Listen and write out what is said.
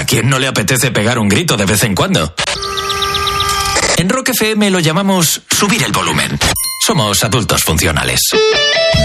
¿A quién no le apetece pegar un grito de vez en cuando? En Rock FM lo llamamos subir el volumen. Somos adultos funcionales.